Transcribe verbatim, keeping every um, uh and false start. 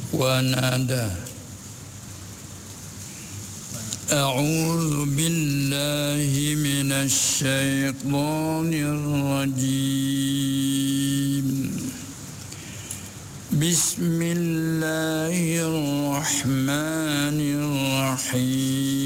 ونادى أعوذ بالله من الشيطان الرجيم بسم الله الرحمن الرحيم